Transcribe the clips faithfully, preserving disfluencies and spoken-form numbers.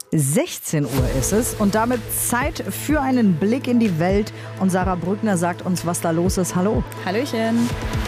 sechzehn Uhr ist es und damit Zeit für einen Blick in die Welt. Und Sarah Brückner sagt uns, was da los ist. Hallo. Hallöchen.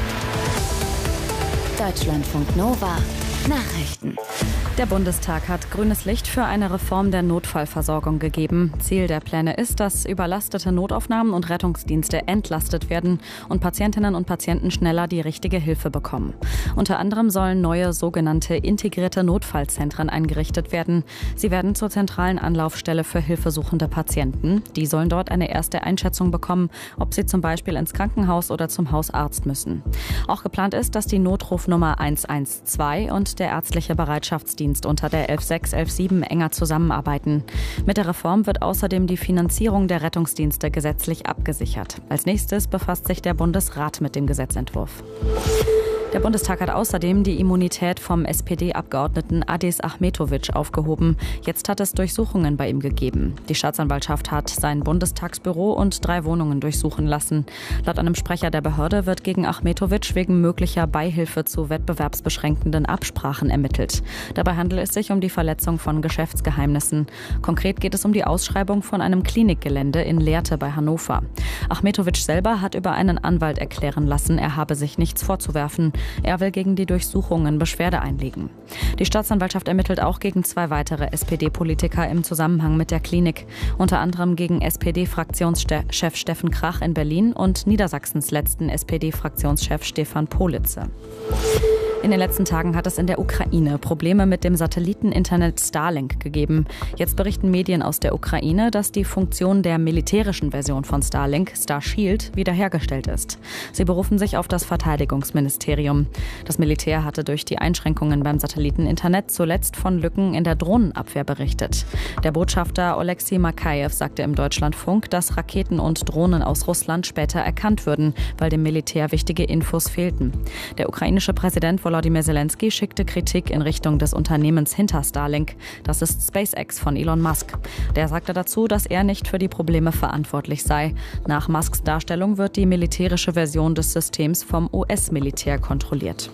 Deutschlandfunk Nova. Nachrichten. Der Bundestag hat grünes Licht für eine Reform der Notfallversorgung gegeben. Ziel der Pläne ist, dass überlastete Notaufnahmen und Rettungsdienste entlastet werden und Patientinnen und Patienten schneller die richtige Hilfe bekommen. Unter anderem sollen neue sogenannte integrierte Notfallzentren eingerichtet werden. Sie werden zur zentralen Anlaufstelle für hilfesuchende Patienten. Die sollen dort eine erste Einschätzung bekommen, ob sie zum Beispiel ins Krankenhaus oder zum Hausarzt müssen. Auch geplant ist, dass die Notrufnummer eins eins zwei und der ärztliche Bereitschaftsdienst unter der elf sechs, elf sieben enger zusammenarbeiten. Mit der Reform wird außerdem die Finanzierung der Rettungsdienste gesetzlich abgesichert. Als nächstes befasst sich der Bundesrat mit dem Gesetzentwurf. Der Bundestag hat außerdem die Immunität vom S P D-Abgeordneten Adis Ahmetović aufgehoben. Jetzt hat es Durchsuchungen bei ihm gegeben. Die Staatsanwaltschaft hat sein Bundestagsbüro und drei Wohnungen durchsuchen lassen. Laut einem Sprecher der Behörde wird gegen Ahmetović wegen möglicher Beihilfe zu wettbewerbsbeschränkenden Absprachen ermittelt. Dabei handelt es sich um die Verletzung von Geschäftsgeheimnissen. Konkret geht es um die Ausschreibung von einem Klinikgelände in Lehrte bei Hannover. Ahmetović selber hat über einen Anwalt erklären lassen, er habe sich nichts vorzuwerfen. Er will gegen die Durchsuchungen Beschwerde einlegen. Die Staatsanwaltschaft ermittelt auch gegen zwei weitere S P D-Politiker im Zusammenhang mit der Klinik. Unter anderem gegen S P D-Fraktionschef Steffen Krach in Berlin und Niedersachsens letzten S P D-Fraktionschef Stefan Politze. In den letzten Tagen hat es in der Ukraine Probleme mit dem Satelliteninternet Starlink gegeben. Jetzt berichten Medien aus der Ukraine, dass die Funktion der militärischen Version von Starlink, Starshield, wiederhergestellt ist. Sie berufen sich auf das Verteidigungsministerium. Das Militär hatte durch die Einschränkungen beim Satelliteninternet zuletzt von Lücken in der Drohnenabwehr berichtet. Der Botschafter Oleksiy Makajew sagte im Deutschlandfunk, dass Raketen und Drohnen aus Russland später erkannt würden, weil dem Militär wichtige Infos fehlten. Der ukrainische Präsident Volodymyr Zelensky schickte Kritik in Richtung des Unternehmens hinter Starlink. Das ist SpaceX von Elon Musk. Der sagte dazu, dass er nicht für die Probleme verantwortlich sei. Nach Musks Darstellung wird die militärische Version des Systems vom U S-Militär kontrolliert.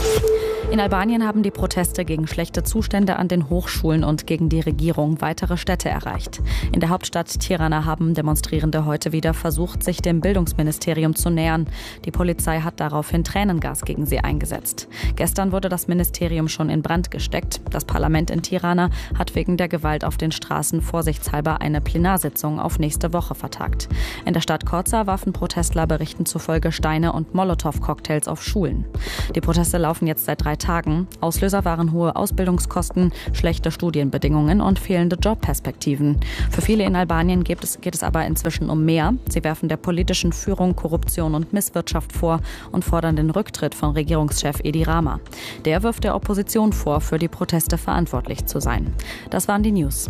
In Albanien haben die Proteste gegen schlechte Zustände an den Hochschulen und gegen die Regierung weitere Städte erreicht. In der Hauptstadt Tirana haben Demonstrierende heute wieder versucht, sich dem Bildungsministerium zu nähern. Die Polizei hat daraufhin Tränengas gegen sie eingesetzt. Gestern wurde das Ministerium schon in Brand gesteckt. Das Parlament in Tirana hat wegen der Gewalt auf den Straßen vorsichtshalber eine Plenarsitzung auf nächste Woche vertagt. In der Stadt Koza warfen Protestler Berichten zufolge Steine und Molotow-Cocktails auf Schulen. Die Proteste laufen jetzt seit drei Tagen. Auslöser waren hohe Ausbildungskosten, schlechte Studienbedingungen und fehlende Jobperspektiven. Für viele in Albanien geht es, geht es aber inzwischen um mehr. Sie werfen der politischen Führung Korruption und Misswirtschaft vor und fordern den Rücktritt von Regierungschef Edi Rama. Der wirft der Opposition vor, für die Proteste verantwortlich zu sein. Das waren die News.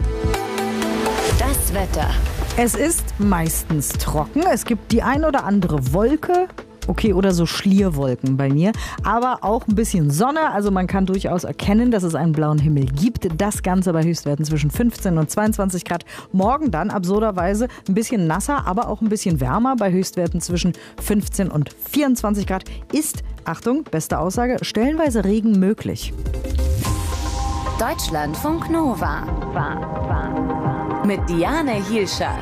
Das Wetter. Es ist meistens trocken. Es gibt die ein oder andere Wolke. Okay, oder so Schlierwolken bei mir, aber auch ein bisschen Sonne, also man kann durchaus erkennen, dass es einen blauen Himmel gibt. Das Ganze bei Höchstwerten zwischen fünfzehn und zweiundzwanzig Grad. Morgen dann absurderweise ein bisschen nasser, aber auch ein bisschen wärmer bei Höchstwerten zwischen fünfzehn und vierundzwanzig Grad. Ist, Achtung, beste Aussage, stellenweise Regen möglich. Deutschlandfunk Nova. Mit Diane Hielscher.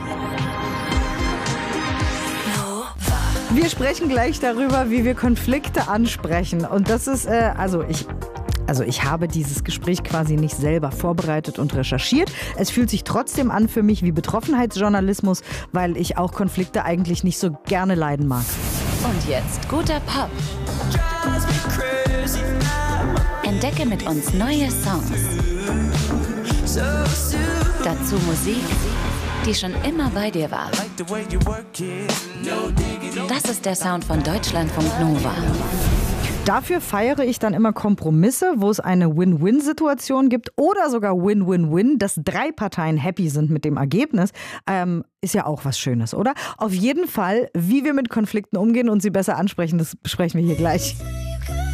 Wir sprechen gleich darüber, wie wir Konflikte ansprechen. Und das ist, äh, also ich... Also ich habe dieses Gespräch quasi nicht selber vorbereitet und recherchiert. Es fühlt sich trotzdem an für mich wie Betroffenheitsjournalismus, weil ich auch Konflikte eigentlich nicht so gerne leiden mag. Und jetzt guter Pop. Entdecke mit uns neue Songs. Dazu Musik, die schon immer bei dir war. Das ist der Sound von Deutschlandfunk Nova. Dafür feiere ich dann immer Kompromisse, wo es eine Win-Win-Situation gibt oder sogar Win-Win-Win, dass drei Parteien happy sind mit dem Ergebnis. Ähm, ist ja auch was Schönes, oder? Auf jeden Fall, wie wir mit Konflikten umgehen und sie besser ansprechen, das besprechen wir hier gleich.